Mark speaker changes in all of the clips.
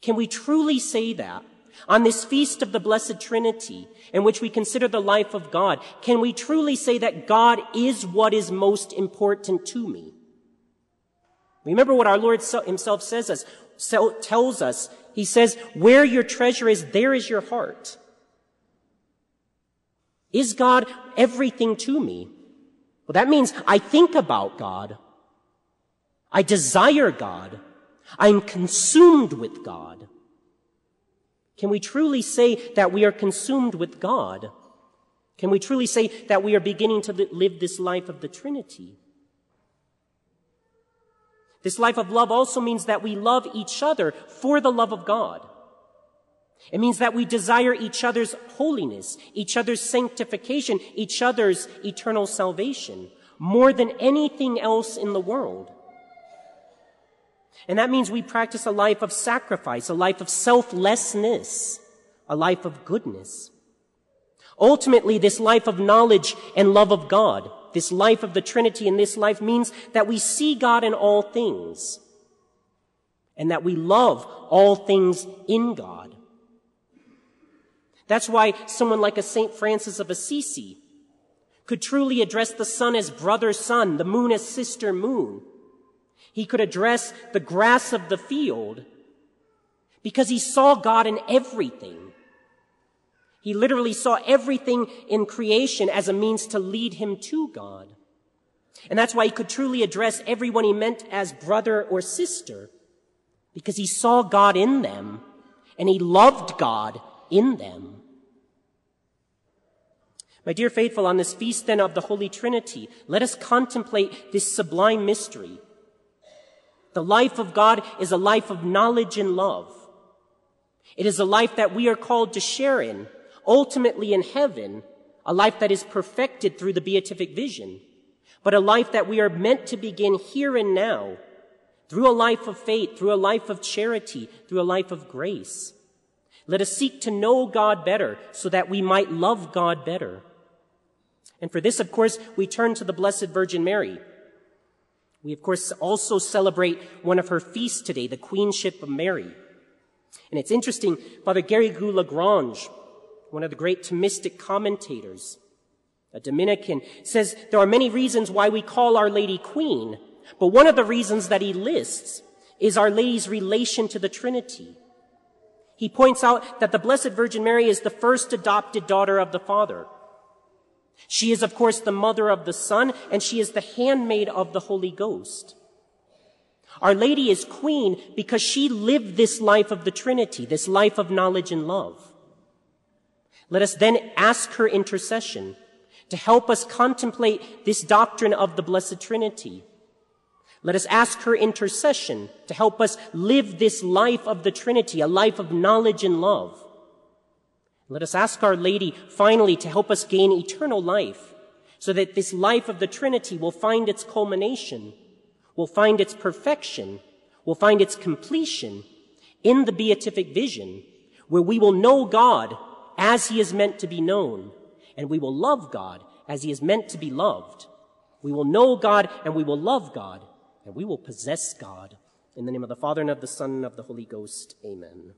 Speaker 1: Can we truly say that? On this feast of the Blessed Trinity, in which we consider the life of God, can we truly say that God is what is most important to me? Remember what our Lord himself tells us. He says, where your treasure is, there is your heart. Is God everything to me? Well, that means I think about God. I desire God. I'm consumed with God. Can we truly say that we are consumed with God? Can we truly say that we are beginning to live this life of the Trinity? This life of love also means that we love each other for the love of God. It means that we desire each other's holiness, each other's sanctification, each other's eternal salvation, more than anything else in the world. And that means we practice a life of sacrifice, a life of selflessness, a life of goodness. Ultimately, this life of knowledge and love of God, this life of the Trinity in this life means that we see God in all things and that we love all things in God. That's why someone like a St. Francis of Assisi could truly address the sun as brother sun, the moon as sister moon. He could address the grass of the field because he saw God in everything. He literally saw everything in creation as a means to lead him to God. And that's why he could truly address everyone he meant as brother or sister, because he saw God in them and he loved God in them. My dear faithful, on this feast then of the Holy Trinity, let us contemplate this sublime mystery. The life of God is a life of knowledge and love. It is a life that we are called to share in, ultimately in heaven, a life that is perfected through the beatific vision, but a life that we are meant to begin here and now, through a life of faith, through a life of charity, through a life of grace. Let us seek to know God better so that we might love God better. And for this, of course, we turn to the Blessed Virgin Mary. We, of course, also celebrate one of her feasts today, the Queenship of Mary. And it's interesting, Father Garrigou-Lagrange, one of the great Thomistic commentators, a Dominican, says there are many reasons why we call Our Lady Queen, but one of the reasons that he lists is Our Lady's relation to the Trinity. He points out that the Blessed Virgin Mary is the first adopted daughter of the Father. She is, of course, the mother of the Son, and she is the handmaid of the Holy Ghost. Our Lady is Queen because she lived this life of the Trinity, this life of knowledge and love. Let us then ask her intercession to help us contemplate this doctrine of the Blessed Trinity. Let us ask her intercession to help us live this life of the Trinity, a life of knowledge and love. Let us ask Our Lady, finally, to help us gain eternal life, so that this life of the Trinity will find its culmination, will find its perfection, will find its completion in the beatific vision, where we will know God as he is meant to be known, and we will love God as he is meant to be loved. We will know God and we will love God, and we will possess God. In the name of the Father, and of the Son, and of the Holy Ghost. Amen.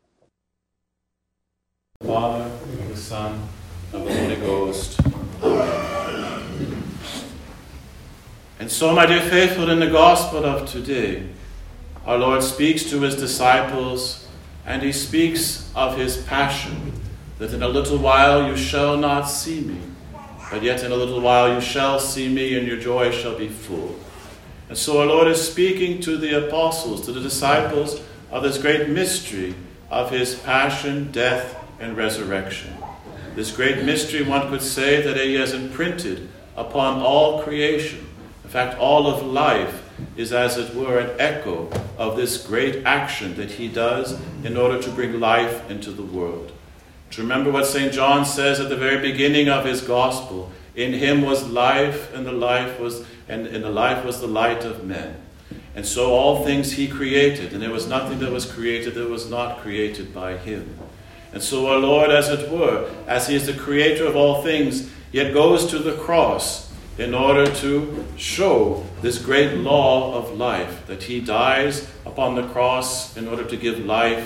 Speaker 2: The Father, of the Son, and of the Holy Ghost. Amen. And so, my dear faithful, in the Gospel of today, our Lord speaks to his disciples, and he speaks of his passion, that in a little while you shall not see me, but yet in a little while you shall see me, and your joy shall be full. And so our Lord is speaking to the apostles, to the disciples, of this great mystery of his passion, death, and resurrection. This great mystery, one could say, that he has imprinted upon all creation. In fact, all of life is, as it were, an echo of this great action that he does in order to bring life into the world. To remember what St. John says at the very beginning of his gospel, in him was life, and the life was the light of men. And so all things he created, and there was nothing that was created that was not created by him. And so our Lord, as it were, as he is the creator of all things, yet goes to the cross in order to show this great law of life, that he dies upon the cross in order to give life